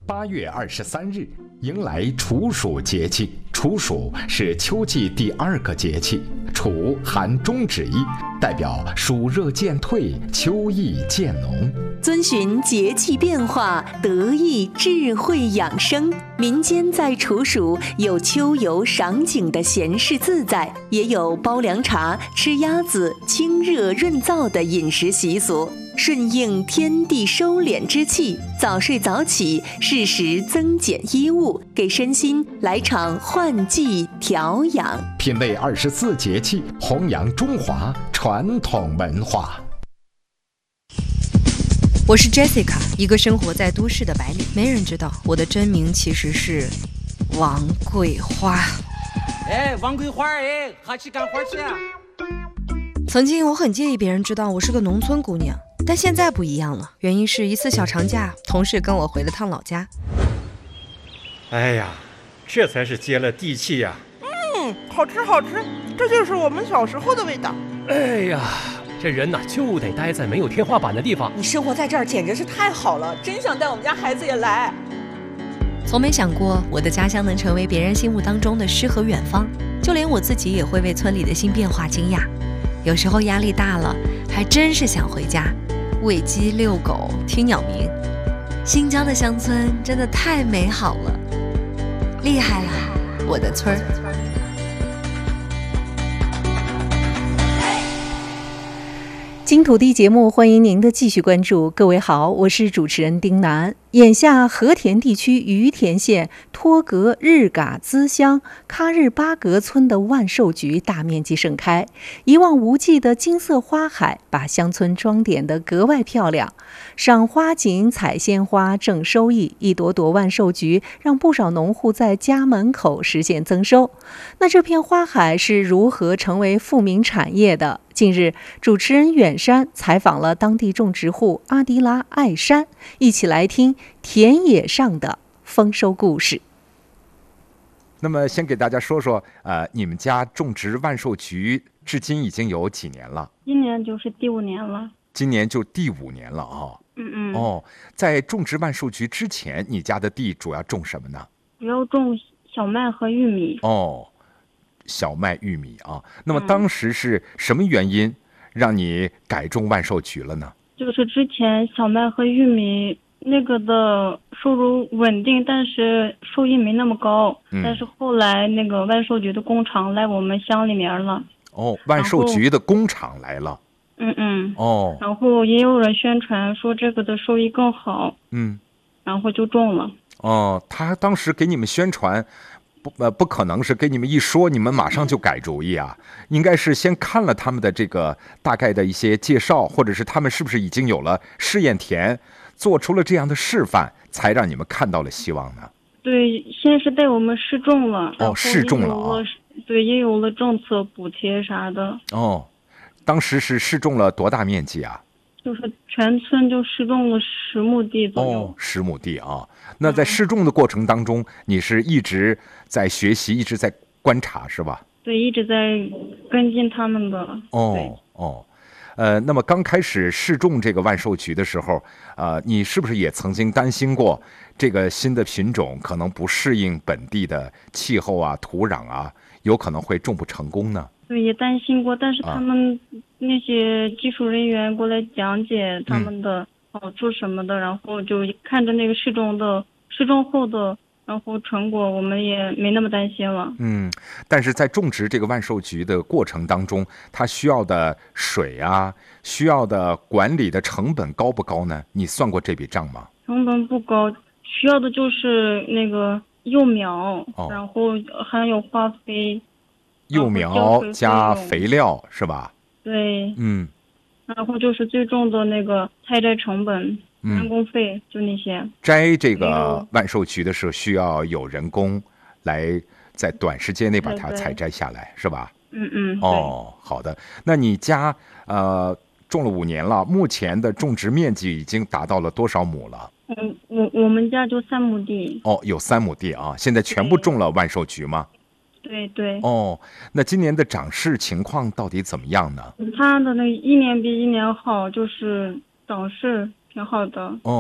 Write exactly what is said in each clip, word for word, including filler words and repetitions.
八月二十三日，迎来处暑节气。处暑是秋季第二个节气，处含中指意，代表暑热渐退，秋意渐浓。 遵循节气变化，得益智慧养生。民间在处暑有秋游赏景的闲适自在，也有煲凉茶、吃鸭子、清热润燥的饮食习俗。顺应天地收敛之气，早睡早起，适时增减衣物，给身心来场换季调养。 品味二十四节气，弘扬中华传统文化。 我是 Jessica， 一个生活在都市的白领。没人知道我的真名其实是王桂花。 哎，王桂花，哎，哈去干活去啊！ 曾经我很介意别人知道我是个农村姑娘，但现在不一样了。原因是一次小长假，同事跟我回了趟老家。 哎呀，这才是接了地气呀！ 嗯，好吃好吃，这就是我们小时候的味道。 哎呀，这人呐就得待在没有天花板的地方。 你生活在这儿简直是太好了，真想带我们家孩子也来。 从没想过我的家乡能成为别人心目当中的诗和远方，就连我自己也会为村里的新变化惊讶。有时候压力大了，还真是想回家，喂鸡遛狗听鸟鸣。新疆的乡村真的太美好了，厉害了我的村儿。 金土地节目，欢迎您的继续关注。各位好，我是主持人丁楠。眼下和田地区于田县托格日嘎孜乡喀日巴格村的万寿菊大面积盛开，一望无际的金色花海把乡村装点得格外漂亮。赏花景、采鲜花挣收益，一朵朵万寿菊让不少农户在家门口实现增收。那这片花海是如何成为富民产业的？近日，主持人远山采访了当地种植户阿迪拉艾山，一起来听田野上的丰收故事。 那么，先给大家说说，呃，你们家种植万寿菊至今已经有几年了？ 今年就是第五年了。 今年就第五年了啊！ 嗯嗯。 哦，在种植万寿菊之前，你家的地主要种什么呢？ 主要种小麦和玉米。 哦。小麦、玉米啊，那么当时是什么原因让你改种万寿菊了呢？ 就是之前小麦和玉米那个的收入稳定，但是收益没那么高。嗯、但是后来那个万寿菊的工厂来我们乡里面了。 哦，万寿菊的工厂来了。 嗯嗯。 哦。 然后也有人宣传说这个的收益更好。 嗯。 然后就种了。 哦，他当时给你们宣传。不呃，不可能是给你们一说，你们马上就改主意啊！应该是先看了他们的这个大概的一些介绍，或者是他们是不是已经有了试验田，做出了这样的示范，才让你们看到了希望呢？ 对，先是带我们试种了， 哦，试种了啊！ 对，也有了政策补贴啥的。 哦，当时是试种了多大面积啊？ 就是全村就试种了十亩地左右。 哦，十亩地啊！那在试种的过程当中，嗯、你是一直在学习，一直在观察，是吧？ 对，一直在跟进他们的。 哦哦，呃，那么刚开始试种这个万寿菊的时候，呃，你是不是也曾经担心过这个新的品种可能不适应本地的气候啊、土壤啊，有可能会种不成功呢？ 对，也担心过，但是他们那些技术人员过来讲解他们的好处什么的，嗯、然后就看着那个试种的试种后的然后成果，我们也没那么担心了。 嗯，但是在种植这个万寿菊的过程当中，它需要的水啊，需要的管理的成本高不高呢？你算过这笔账吗？ 成本不高，需要的就是那个幼苗，哦、然后还有化肥。 幼苗加肥料是吧？ 对， 嗯， 然后就是最重的那个采摘成本、嗯、人工费，就那些。 摘这个万寿菊的时候，需要有人工来在短时间内把它采摘下来，是吧？ 嗯嗯。 哦，好的。那你家呃种了五年了，目前的种植面积已经达到了多少亩了？ 嗯，我我们家就三亩地。 哦，有三亩地啊，现在全部种了万寿菊吗？ 对对。 哦，那今年的长势情况到底怎么样呢？ 它的那一年比一年好，就是长势挺好的。 哦，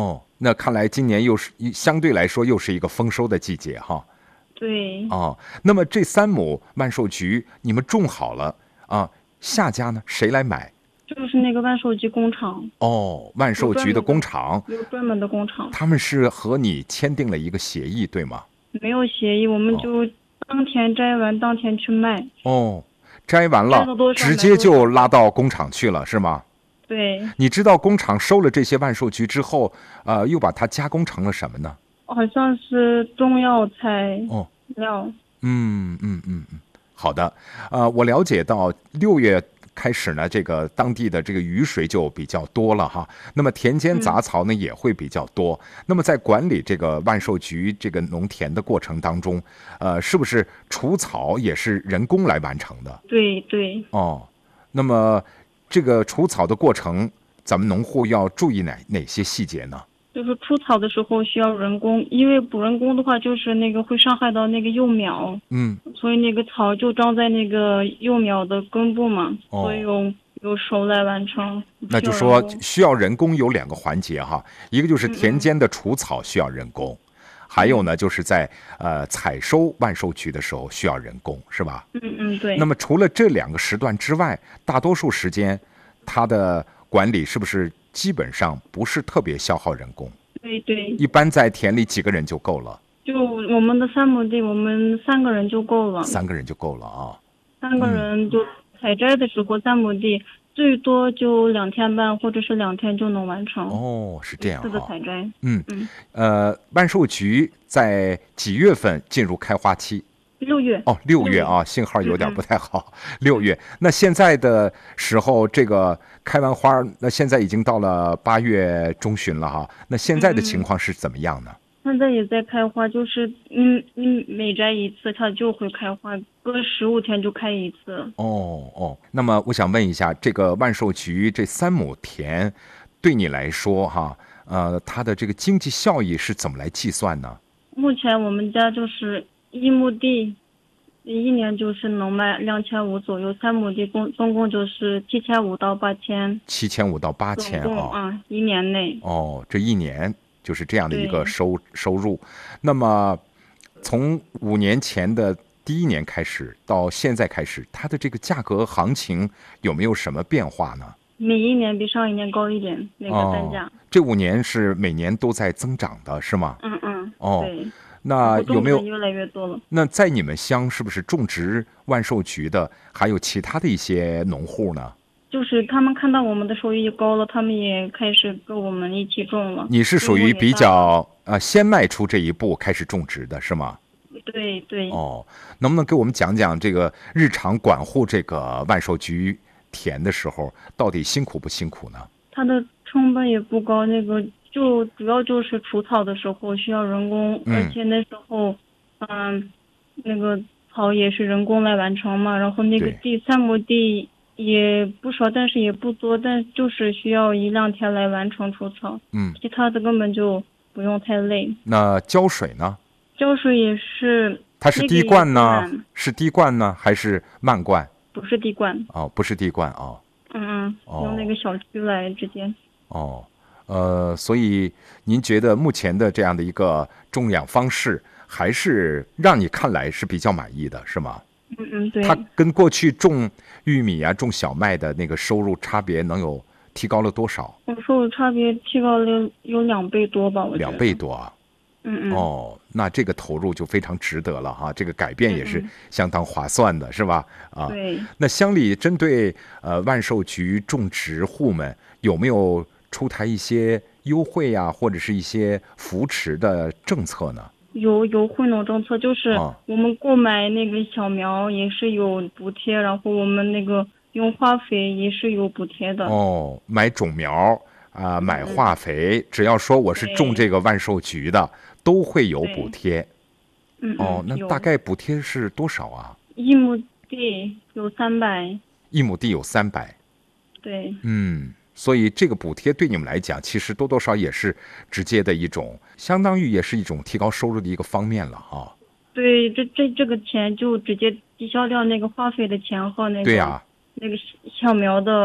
那看来今年又是相对来说又是一个丰收的季节哈。 对。 哦，那么这三亩万寿菊你们种好了啊，下家呢谁来买？ 就是那个万寿菊工厂。 哦，万寿菊的工厂有专门的工厂。 他们是和你签订了一个协议，对吗？ 没有协议，我们就当天摘完当天去卖。 哦，摘完了直接就拉到工厂去了，是吗？ 对。 你知道工厂收了这些万寿菊之后，呃，又把它加工成了什么呢？ 好像是中药材料。 哦，嗯嗯嗯嗯，好的。呃，我了解到六月开始呢，这个当地的这个雨水就比较多了哈，那么田间杂草呢、嗯、也会比较多。那么在管理这个万寿菊这个农田的过程当中，呃，是不是除草也是人工来完成的？ 对对。 哦，那么这个除草的过程，咱们农户要注意哪哪些细节呢？ 就是除草的时候需要人工，因为不人工的话，就是那个会伤害到那个幼苗。 嗯。 所以那个草就长在那个幼苗的根部嘛，哦、所以用用手来完成。 那就说需要人工有两个环节哈，一个就是田间的除草需要人工，嗯、还有呢就是在呃采收万寿菊的时候需要人工，是吧？ 嗯嗯，对。 那么除了这两个时段之外，大多数时间它的管理是不是基本上不是特别消耗人工？ 对对。 一般在田里几个人就够了。 就我们的三亩地，我们三个人就够了。 三个人就够了啊。 三个人就采摘的时候，嗯、三亩地最多就两天半，或者是两天就能完成。 哦，是这样啊。 一次的采摘。 嗯嗯。呃，万寿菊在几月份进入开花期？ 六月。 哦，六月啊，信号有点不太好。嗯、六月，那现在的时候，这个开完花，那现在已经到了八月中旬了哈。那现在的情况是怎么样呢？ 嗯现在也在开花，就是嗯，你每摘一次，它就会开花，隔十五天就开一次。 哦哦，那么我想问一下，这个万寿菊这三亩田，对你来说哈，呃，它的这个经济效益是怎么来计算呢？ 目前我们家就是一亩地，一年就是能卖两千五左右，三亩地共总共就是七千五到八千。 七千五到八千啊， 啊，一年内。 哦，这一年。就是这样的一个收收入，那么从五年前的第一年开始到现在开始，它的这个价格行情有没有什么变化呢？ 每一年比上一年高一点，那个单价。哦、 这五年是每年都在增长的，是吗？ 嗯嗯。 哦， 对。 那有没有越来越多了？ 那在你们乡是不是种植万寿菊的还有其他的一些农户呢？ 就是他们看到我们的收益高了，他们也开始跟我们一起种了。 你是属于比较呃先迈出这一步开始种植的是吗？ 对对。 哦，能不能给我们讲讲这个日常管护这个万寿菊田的时候，到底辛苦不辛苦呢？ 它的成本也不高，那个就主要就是除草的时候需要人工，嗯、而且那时候，嗯，那个草也是人工来完成嘛，然后那个地三亩地。也不少，但是也不多，但就是需要一两天来完成除草。 嗯， 其他的根本就不用太累。 那浇水呢？ 浇水也是。 它是滴灌呢？是滴灌呢，还是慢灌？ 不是滴灌。 哦，不是滴灌哦。 嗯嗯，哦、用那个小渠来直接。 哦，呃，所以您觉得目前的这样的一个种养方式，还是让你看来是比较满意的，是吗？ 嗯嗯，对。 它跟过去种玉米啊、种小麦的那个收入差别能有提高了多少？ 收入差别提高了有两倍多吧，我觉得。 两倍多啊！ 嗯嗯。 哦，那这个投入就非常值得了哈，这个改变也是相当划算的，是吧？啊， 对。 那乡里针对呃万寿菊种植户们有没有出台一些优惠呀、啊，或者是一些扶持的政策呢？ 有有惠农政策，就是我们购买那个小苗也是有补贴，然后我们那个用化肥也是有补贴的。 哦，买种苗啊、呃，买化肥，嗯、只要说我是种这个万寿菊的，都会有补贴。 嗯哦，那大概补贴是多少啊？ 一亩地有三百。 一亩地有三百。 对。 嗯。所以这个补贴对你们来讲，其实多多少也是直接的一种，相当于也是一种提高收入的一个方面了哈。 对，这这这个钱就直接抵消掉那个化肥的钱和那个对呀、啊、 那个小苗的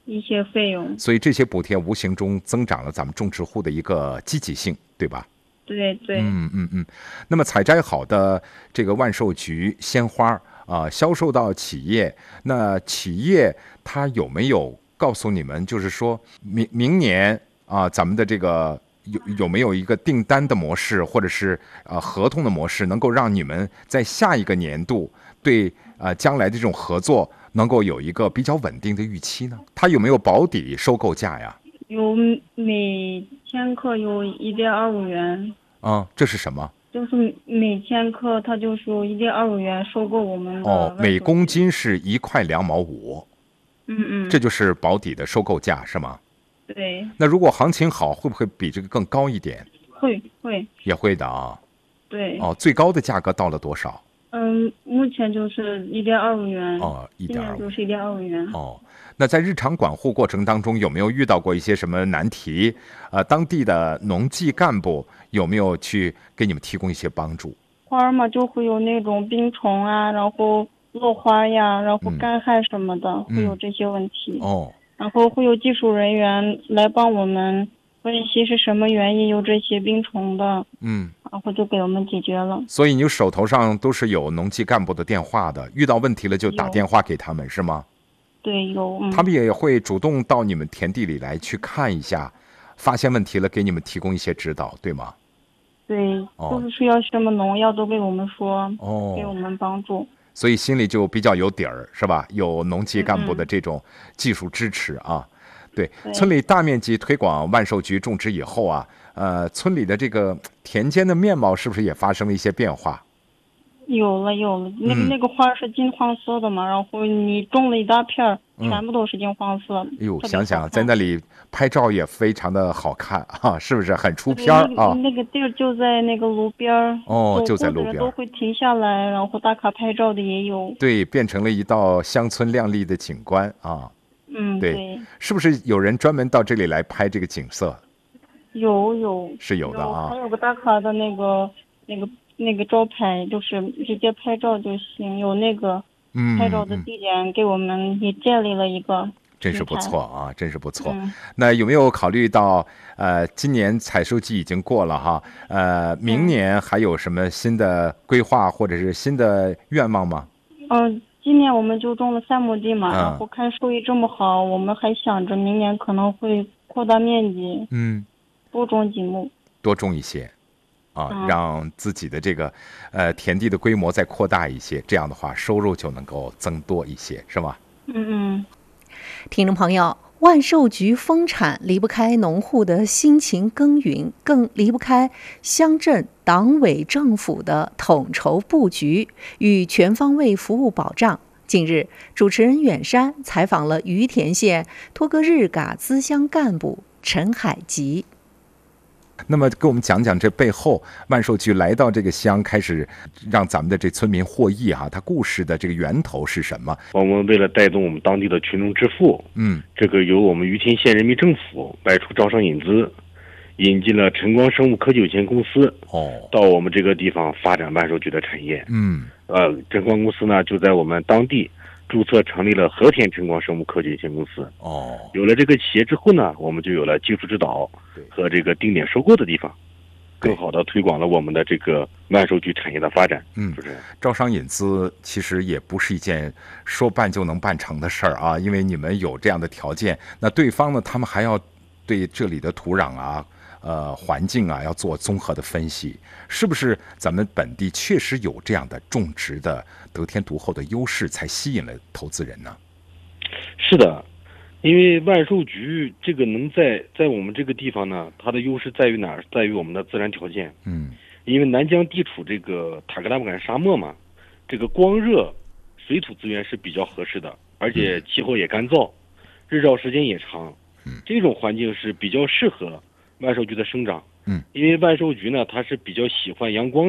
一些费用。 所以这些补贴无形中增长了咱们种植户的一个积极性，对吧？ 对对。 嗯嗯嗯。那么采摘好的这个万寿菊鲜花啊、呃，销售到企业，那企业它有没有告诉你们，就是说明明年啊、呃，咱们的这个有有没有一个订单的模式，或者是呃合同的模式，能够让你们在下一个年度对呃将来的这种合作能够有一个比较稳定的预期呢？它有没有保底收购价呀？ 有每千克有一点二五元。 啊、嗯，这是什么？ 就是每千克它就是一点二五元收购我们的。 哦，每公斤是一块两毛五。 嗯嗯。 这就是保底的收购价是吗？ 对。 那如果行情好，会不会比这个更高一点？ 会会。也会的啊。 对。 哦，最高的价格到了多少？ 嗯，目前就是一点二五元。 哦，一点二五。 就是一点二五元。 哦，那在日常管护过程当中，有没有遇到过一些什么难题？呃，当地的农技干部有没有去给你们提供一些帮助？ 花嘛，就会有那种病虫啊，然后落花呀，然后干旱什么的，嗯、会有这些问题。 哦。 然后会有技术人员来帮我们分析是什么原因有这些病虫的。 嗯。 然后就给我们解决了。 所以你手头上都是有农技干部的电话的，遇到问题了就打电话给他们，是吗？ 对，有。嗯、 他们也会主动到你们田地里来去看一下，发现问题了给你们提供一些指导，对吗？ 对，哦、就是需要什么农药都给我们说， 哦， 给我们帮助。 所以心里就比较有底儿，是吧？有农技干部的这种技术支持啊。嗯、对， 对， 村里大面积推广万寿菊种植以后啊，呃，村里的这个田间的面貌是不是也发生了一些变化？ 有了有了，那个、嗯、那个花是金黄色的嘛，然后你种了一大片，全部都是金黄色。 哎呦，想想在那里拍照也非常的好看啊，是不是很出片儿啊？ 那个地儿就在那个路边儿。 哦，就在路边。 都会停下来，然后打卡拍照的也有。 对，变成了一道乡村亮丽的景观啊。 嗯， 对， 对， 是不是有人专门到这里来拍这个景色？ 有有是有的啊。 还有个打卡的那个那个。那个招牌就是直接拍照就行，有那个拍照的地点给我们也建立了一个、嗯， 真是不错啊，真是不错。 嗯、 那有没有考虑到呃，今年采收季已经过了哈，呃，明年还有什么新的规划或者是新的愿望吗？ 嗯、呃，今年我们就种了三亩地嘛， 嗯、 然后看收益这么好，我们还想着明年可能会扩大面积， 嗯， 多种几亩， 多种一些。啊， 嗯、 让自己的这个呃田地的规模再扩大一些，这样的话收入就能够增多一些，是吧？ 嗯嗯。 听众朋友，万寿菊丰产离不开农户的辛勤耕耘，更离不开乡镇党委政府的统筹布局与全方位服务保障。近日，主持人远山采访了于田县托格日嘎资乡干部陈海吉。 那么给我们讲讲这背后万寿菊来到这个乡开始让咱们的这村民获益哈、啊，它故事的这个源头是什么？ 我们为了带动我们当地的群众致富， 嗯， 这个由我们于田县人民政府外出招商引资，引进了晨光生物科技有限公司哦， 到我们这个地方发展万寿菊的产业。 嗯， 呃，晨光公司呢就在我们当地注册成立了和田晨光生物科技有限公司。 哦， 有了这个企业之后呢，我们就有了技术指导和这个定点收购的地方，更好的推广了我们的这个万寿菊产业的发展。 嗯，就是招商引资其实也不是一件说办就能办成的事儿啊，因为你们有这样的条件，那对方呢，他们还要对这里的土壤啊、呃环境啊要做综合的分析，是不是咱们本地确实有这样的种植的得天独厚的优势，才吸引了投资人呢？ 是的，因为万寿菊这个能在在我们这个地方呢，它的优势在于哪儿？在于我们的自然条件。 嗯， 因为南疆地处这个塔克拉玛干沙漠嘛，这个光热水土资源是比较合适的，而且气候也干燥，日照时间也长。 嗯， 这种环境是比较适合万寿菊的生长。 嗯， 因为万寿菊呢，它是比较喜欢阳光的。